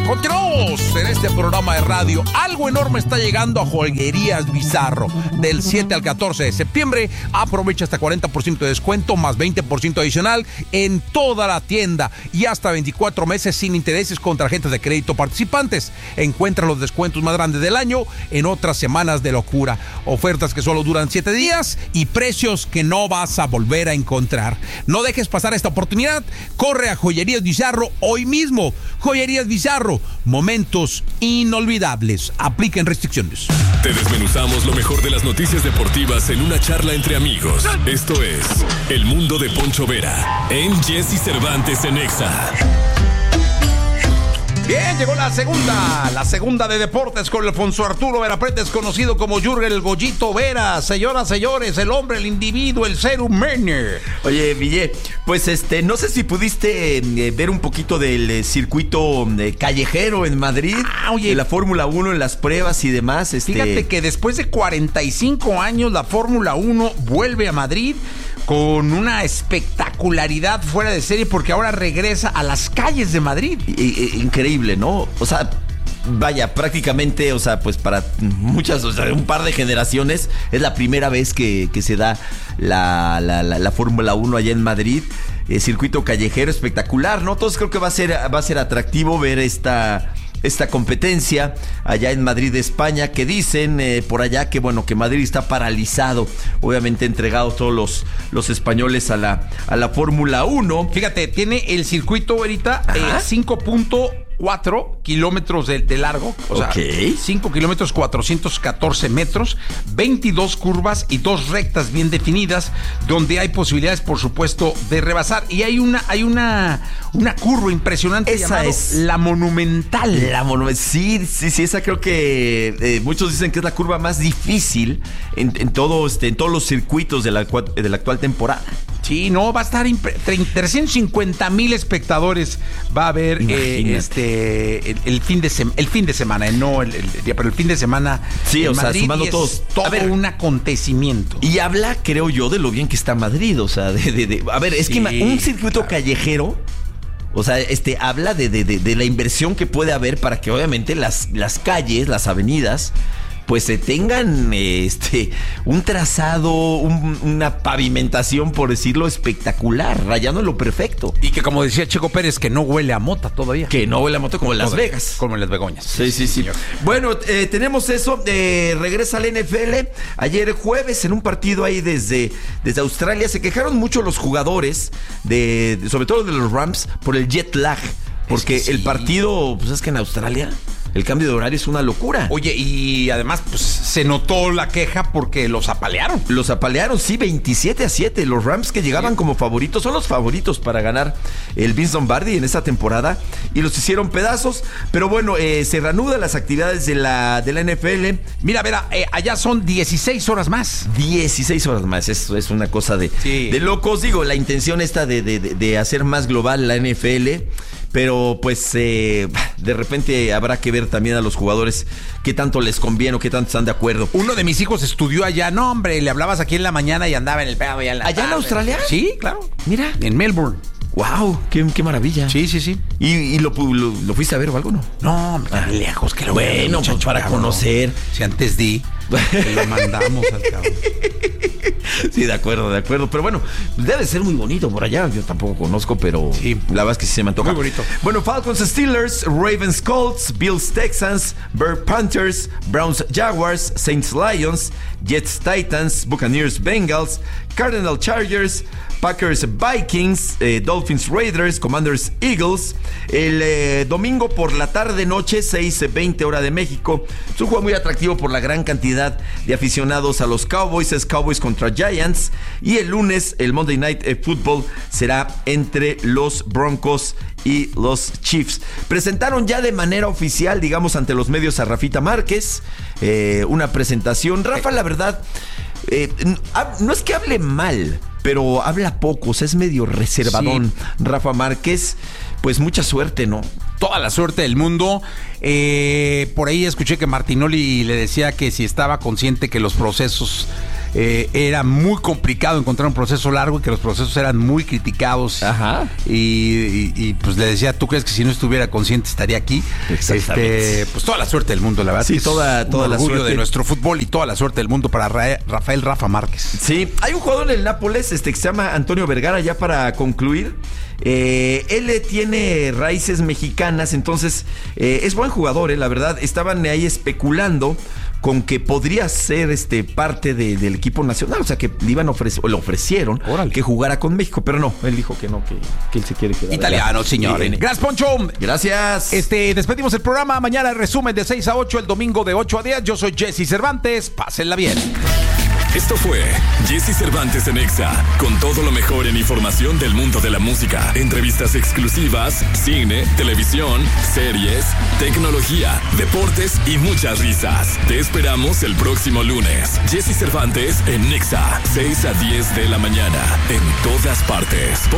Continuamos en este programa de radio. Algo enorme está llegando a Joyerías Bizarro. Del 7 al 14 de septiembre, aprovecha hasta 40% de descuento, más 20% adicional en toda la tienda y hasta 24 meses sin intereses con tarjetas de crédito participantes. Encuentra los descuentos más grandes del año en otras semanas de locura. Ofertas que solo duran 7 días y precios que no vas a volver a encontrar. No dejes pasar esta oportunidad. Corre a Joyerías Bizarro hoy mismo. Joyerías Bizarro, momentos inolvidables. Apliquen restricciones. Te desmenuzamos lo mejor de las noticias deportivas en una charla entre amigos. Esto es El Mundo de Poncho Vera en Jesse Cervantes en Exa. Bien, llegó la segunda de deportes con Alfonso Arturo Vera Pretes, conocido como Jürgen el Goyito Vera. Señoras, señores, el hombre, el individuo, el ser humano. Oye, Ville, pues no sé si pudiste ver un poquito del circuito callejero en Madrid, oye, de la Fórmula 1 en las pruebas y demás. Fíjate que después de 45 años la Fórmula 1 vuelve a Madrid con una espectacularidad fuera de serie, porque ahora regresa a las calles de Madrid. Increíble, ¿no? O sea, vaya, prácticamente, o sea, pues para muchas, o sea, un par de generaciones, es la primera vez que se da la Fórmula 1 allá en Madrid. Circuito callejero espectacular, ¿no? Entonces creo que va a ser atractivo ver esta competencia allá en Madrid, España, que dicen por allá que bueno, que Madrid está paralizado, obviamente entregados todos los españoles a la Fórmula 1. Fíjate, tiene el circuito ahorita 5.4 kilómetros de largo, o sea, 5 kilómetros 414 metros, 22 curvas y 2 rectas bien definidas, donde hay posibilidades, por supuesto, de rebasar. Y hay una curva impresionante. Esa llamada es la Monumental. Sí, esa creo que muchos dicen que es la curva más difícil en todos los circuitos de la actual temporada. Sí, no, va a estar 350,000 espectadores va a haber el fin de semana, no el día, pero el fin de semana. Sí, o Madrid, sea, sumando todos. Todo un acontecimiento. Y habla, creo yo, de lo bien que está Madrid, o sea, a ver, es que un circuito callejero, o sea, habla de la inversión que puede haber para que obviamente las calles, las avenidas, pues tengan un trazado, una pavimentación, por decirlo, espectacular, rayando en lo perfecto. Y que, como decía Checo Pérez, que no huele a mota todavía. Que no huele a mota como en Las Vegas. Como en Las Begoñas. Sí. Señor. Bueno, tenemos eso. Regresa al NFL. Ayer jueves, en un partido ahí desde Australia, se quejaron mucho los jugadores, sobre todo de los Rams, por el jet lag. Porque el partido, pues es que en Australia el cambio de horario es una locura. Oye, y además, pues se notó la queja porque los apalearon. Los apalearon, sí, 27-7. Los Rams, que llegaban como favoritos, son los favoritos para ganar el Vince Lombardi en esta temporada, y los hicieron pedazos. Pero bueno, se reanudan las actividades de la NFL. Mira, Vera, allá son 16 horas más. 16 horas más, eso es una cosa de locos. Digo, la intención esta de hacer más global la NFL. Pero pues de repente habrá que ver también a los jugadores qué tanto les conviene o qué tanto están de acuerdo. Uno de mis hijos estudió allá. No, hombre, le hablabas aquí en la mañana y andaba en el pedo. ¿Allá en Australia? Sí, claro. Mira. En Melbourne. ¡Wow! ¡Qué maravilla! Sí. ¿Y lo fuiste a ver o algo, no? No, lejos que lo bueno, muchacho, pues para conocer. Si antes que lo mandamos al cabrón. Sí, de acuerdo. Pero bueno, debe ser muy bonito por allá. Yo tampoco conozco, pero sí, la verdad es que sí se me antoja. Muy bonito. Bueno, Falcons Steelers, Ravens Colts, Bills Texans, Bird Panthers, Browns Jaguars, Saints Lions, Jets Titans, Buccaneers Bengals, Cardinal Chargers, Packers Vikings, Dolphins Raiders, Commanders Eagles. El domingo por la tarde-noche, 6:20 hora de México. Es un juego muy atractivo por la gran cantidad de aficionados a los Cowboys. Es Cowboys contra Giants. Y el lunes, el Monday Night Football será entre los Broncos y los Chiefs. Presentaron ya de manera oficial, digamos, ante los medios a Rafita Márquez. Una presentación. Rafa, la verdad, no es que hable mal, pero habla poco, o sea, es medio reservadón. Sí. Rafa Márquez, pues mucha suerte, ¿no? Toda la suerte del mundo. Por ahí escuché que Martinoli le decía que si estaba consciente que los procesos era muy complicado encontrar un proceso largo y que los procesos eran muy criticados. Ajá. Y pues le decía, ¿tú crees que si no estuviera consciente estaría aquí? Exactamente. Pues toda la suerte del mundo, la verdad. Sí, es toda la suerte de nuestro fútbol y toda la suerte del mundo para Rafael Rafa Márquez. Sí, hay un jugador en el Nápoles que se llama Antonio Vergara, ya para concluir. Él tiene raíces mexicanas, entonces es buen jugador, la verdad. Estaban ahí especulando con que podría ser parte del equipo nacional, o sea que le ofrecieron que jugara con México, pero no, él dijo que no, que él se quiere quedar. Italiano, señores. Gracias, Poncho. Gracias. Despedimos el programa. Mañana resumen de 6 a 8, el domingo de 8 a 10. Yo soy Jesse Cervantes. Pásenla bien. Esto fue Jesse Cervantes en Exa, con todo lo mejor en información del mundo de la música, entrevistas exclusivas, cine, televisión, series, tecnología, deportes y muchas risas. Te esperamos el próximo lunes. Jesse Cervantes en Exa, 6 a 10 de la mañana, en todas partes.